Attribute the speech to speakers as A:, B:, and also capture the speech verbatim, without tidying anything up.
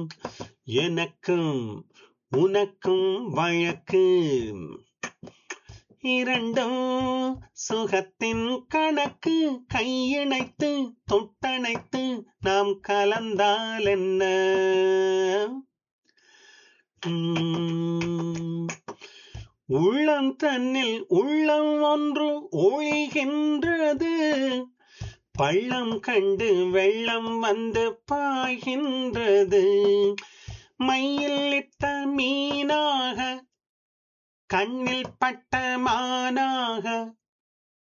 A: எனக்கும் உனக்கும் வழக்கு இரண்டும் சுகத்தின் கணக்கு கையிணைத்து தொட்டணைத்து நாம் கலந்தால் என்ன உம், உள்ளம் தன்னில் உள்ளம் ஒன்று ஒழிகின்றது பள்ளம் கண்டு வெள்ளம் வந்து பாய்கின்றது மையில் இட்ட மீனாக கண்ணில் பட்ட மானாக